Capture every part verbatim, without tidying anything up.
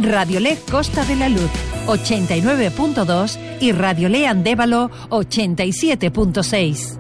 Radiolé Costa de la Luz ochenta y nueve punto dos y Radiolé Andévalo ochenta y siete punto seis.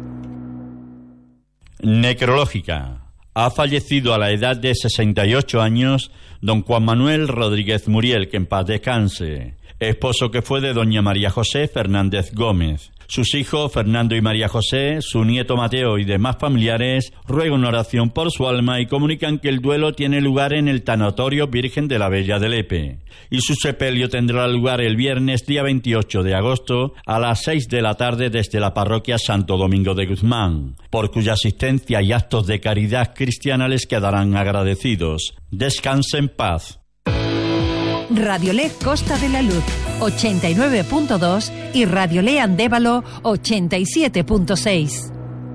Necrológica. Ha fallecido a la edad de sesenta y ocho años don Juan Manuel Rodríguez Muriel, que en paz descanse, esposo que fue de doña María José Fernández Gómez. Sus hijos Fernando y María José, su nieto Mateo y demás familiares ruegan oración por su alma y comunican que el duelo tiene lugar en el Tanatorio Virgen de la Bella de Lepe y su sepelio tendrá lugar el viernes día veintiocho de agosto a las seis de la tarde desde la parroquia Santo Domingo de Guzmán, por cuya asistencia y actos de caridad cristiana les quedarán agradecidos. Descanse en paz. Radiolé Costa de la Luz ochenta y nueve punto dos y Radiolé Andévalo ochenta y siete punto seis.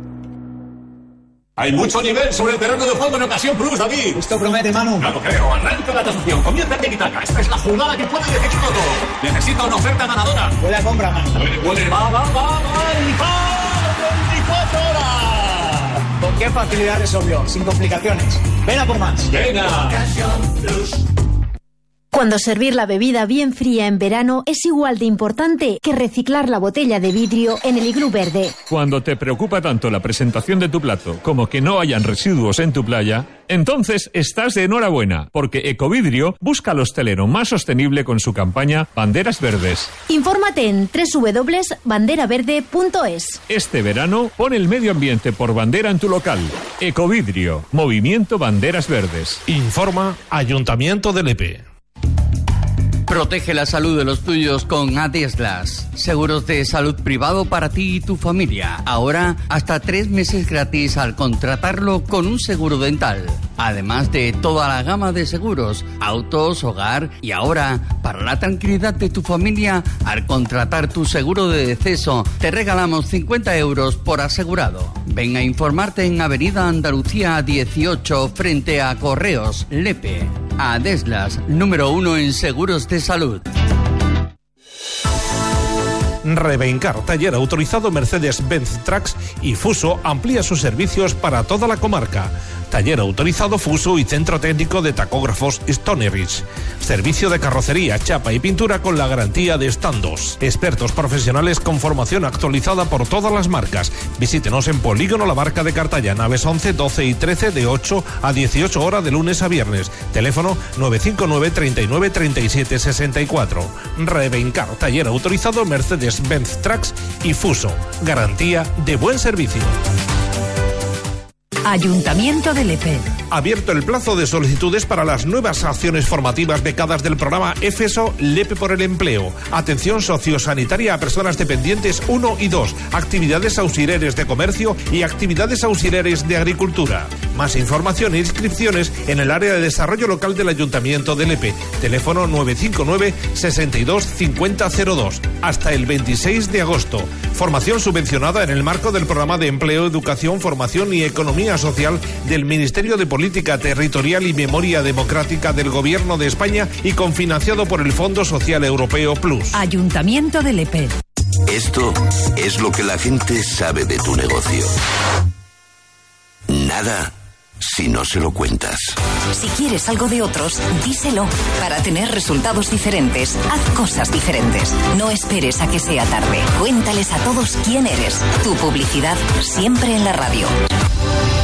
Hay mucho nivel sobre el terreno de juego en Ocasión Plus, David. Esto promete, Manu. No lo creo. Arranca la tasación. Comienza el tiki-taka. Esta es la jugada que puede decidirlo todo. Necesito una oferta ganadora. Huele a compra, Manu. Huele, huele. Va, va, va, va. ¡Y va! ¡veinticuatro horas! ¿Con qué facilidad resolvió? Sin complicaciones. Ven a por más. Venga. Ocasión Plus. Cuando servir la bebida bien fría en verano es igual de importante que reciclar la botella de vidrio en el iglú verde. Cuando te preocupa tanto la presentación de tu plato como que no hayan residuos en tu playa, entonces estás de enhorabuena, porque Ecovidrio busca al hostelero más sostenible con su campaña Banderas Verdes. Infórmate en doble u doble u doble u punto bandera verde punto es. Este verano pon el medio ambiente por bandera en tu local. Ecovidrio, Movimiento Banderas Verdes. Informa Ayuntamiento de Lepe. Protege la salud de los tuyos con Adeslas. Seguros de salud privado para ti y tu familia. Ahora, hasta tres meses gratis al contratarlo con un seguro dental. Además de toda la gama de seguros, autos, hogar y ahora, para la tranquilidad de tu familia, al contratar tu seguro de deceso, te regalamos cincuenta euros por asegurado. Ven a informarte en Avenida Andalucía dieciocho frente a Correos, Lepe. Adeslas, número uno en seguros de salud. Revencar, taller autorizado Mercedes-Benz Trucks y Fuso amplía sus servicios para toda la comarca. Taller autorizado Fuso y Centro Técnico de Tacógrafos Stoneridge. Servicio de carrocería, chapa y pintura con la garantía de Standos. Expertos profesionales con formación actualizada por todas las marcas. Visítenos en Polígono La Barca de Cartaya, naves once, doce y trece de ocho a dieciocho horas de lunes a viernes. Teléfono nueve cinco nueve, treinta y nueve, treinta y siete, sesenta y cuatro. Revencar, taller autorizado Mercedes-Benz Trucks y Fuso. Garantía de buen servicio. Ayuntamiento de Lepe. Abierto el plazo de solicitudes para las nuevas acciones formativas becadas del programa EFESO Lepe por el Empleo. Atención sociosanitaria a personas dependientes uno y dos, actividades auxiliares de comercio y actividades auxiliares de agricultura. Más información e inscripciones en el área de desarrollo local del Ayuntamiento de Lepe. Teléfono nueve cinco nueve, sesenta y dos, cincuenta cero dos. Hasta el veintiséis de agosto. Formación subvencionada en el marco del programa de Empleo, Educación, Formación y Economía Social del Ministerio de Política Territorial y Memoria Democrática del Gobierno de España y confinanciado por el Fondo Social Europeo Plus. Ayuntamiento de Lepe. Esto es lo que la gente sabe de tu negocio. Nada si no se lo cuentas. Si quieres algo de otros, díselo. Para tener resultados diferentes, haz cosas diferentes. No esperes a que sea tarde. Cuéntales a todos quién eres. Tu publicidad siempre en la radio.